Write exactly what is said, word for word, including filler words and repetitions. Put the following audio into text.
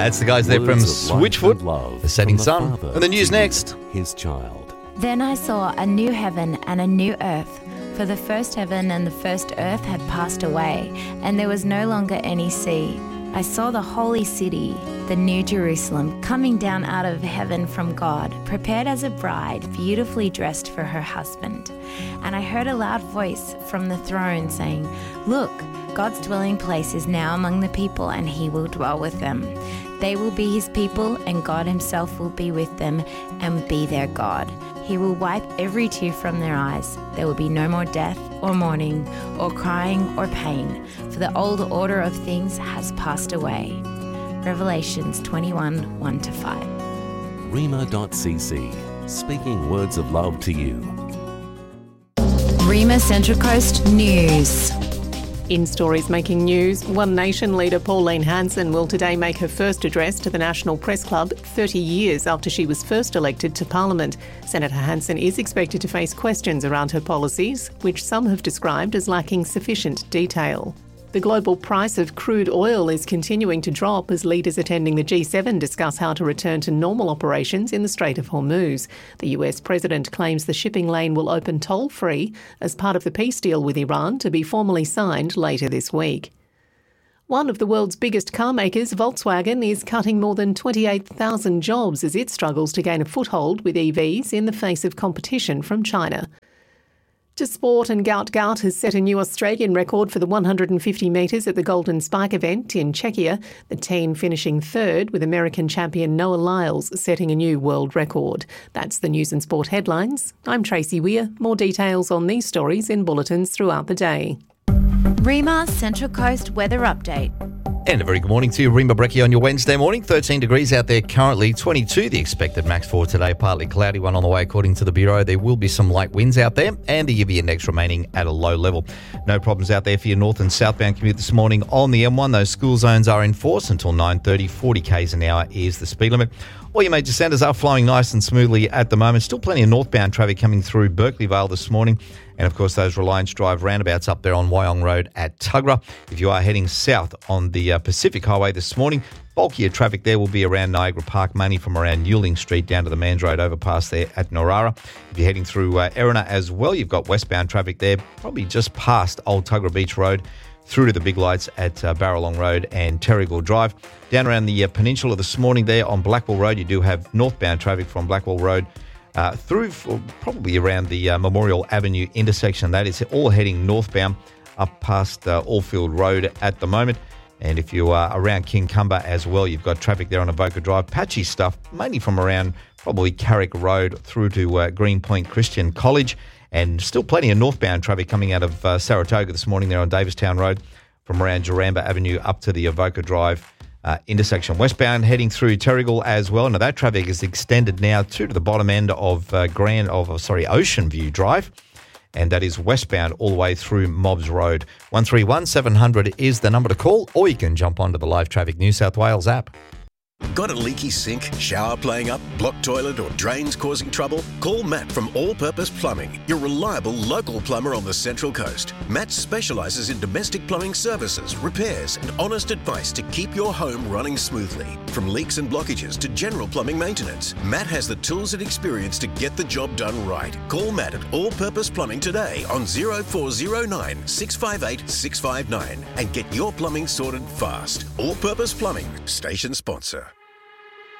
That's the guys there from Switchfoot, The Setting Sun. And the news next. His child. Then I saw a new heaven and a new earth, for the first heaven and the first earth had passed away, and there was no longer any sea. I saw the holy city, the new Jerusalem, coming down out of heaven from God, prepared as a bride, beautifully dressed for her husband. And I heard a loud voice from the throne saying, "Look, God's dwelling place is now among the people, and he will dwell with them. They will be his people, and God himself will be with them and be their God. He will wipe every tear from their eyes. There will be no more death or mourning or crying or pain, for the old order of things has passed away." Revelations twenty-one, one to five. Rhema dot c c, speaking words of love to you. Rhema Central Coast News. In stories making news, One Nation leader Pauline Hanson will today make her first address to the National Press Club thirty years after she was first elected to Parliament. Senator Hanson is expected to face questions around her policies, which some have described as lacking sufficient detail. The global price of crude oil is continuing to drop as leaders attending the G seven discuss how to return to normal operations in the Strait of Hormuz. The U S president claims the shipping lane will open toll-free as part of the peace deal with Iran to be formally signed later this week. One of the world's biggest car makers, Volkswagen, is cutting more than twenty-eight thousand jobs as it struggles to gain a foothold with E Vs in the face of competition from China. To sport, and Gout Gout has set a new Australian record for the one hundred fifty metres at the Golden Spike event in Czechia, the team finishing third with American champion Noah Lyles setting a new world record. That's the news and sport headlines. I'm Tracy Weir. More details on these stories in bulletins throughout the day. Rhema Central Coast Weather Update. And a very good morning to you, Rimba Brekkie, on your Wednesday morning. thirteen degrees out there currently, twenty-two the expected max for today. Partly cloudy one on the way according to the Bureau. There will be some light winds out there, and the U V index remaining at a low level. No problems out there for your north and southbound commute this morning on the M one. Those school zones are in force until nine thirty. forty kays an hour is the speed limit. All your major centres are flowing nice and smoothly at the moment. Still plenty of northbound traffic coming through Berkeley Vale this morning. And, of course, those Reliance Drive roundabouts up there on Wyong Road at Tuggerah. If you are heading south on the uh, Pacific Highway this morning, bulkier traffic there will be around Niagara Park, mainly from around Newling Street down to the Mans Road overpass there at Norara. If you're heading through uh, Erina as well, you've got westbound traffic there, probably just past Old Tuggerah Beach Road, through to the big lights at uh, Barralong Road and Terrigal Drive. Down around the uh, peninsula this morning there on Blackwell Road, you do have northbound traffic from Blackwell Road uh, through for probably around the uh, Memorial Avenue intersection. That is all heading northbound up past uh, Allfield Road at the moment. And if you are around Kincumber as well, you've got traffic there on Avoca Drive. Patchy stuff, mainly from around probably Carrick Road through to uh, Greenpoint Christian College. And still plenty of northbound traffic coming out of uh, Saratoga this morning there on Davistown Road from around Jaramba Avenue up to the Avoca Drive uh, intersection. Westbound heading through Terrigal as well. Now that traffic is extended now to, to the bottom end of uh, Grand of oh, sorry Ocean View Drive, and that is westbound all the way through Mobbs Road. one three one seven hundred is the number to call, or you can jump onto the Live Traffic New South Wales app. Got a leaky sink, shower playing up, blocked toilet or drains causing trouble? Call Matt from All Purpose Plumbing, your reliable local plumber on the Central Coast. Matt specialises in domestic plumbing services, repairs and honest advice to keep your home running smoothly. From leaks and blockages to general plumbing maintenance, Matt has the tools and experience to get the job done right. Call Matt at All Purpose Plumbing today on oh four oh nine, six five eight, six five nine and get your plumbing sorted fast. All Purpose Plumbing, station sponsor.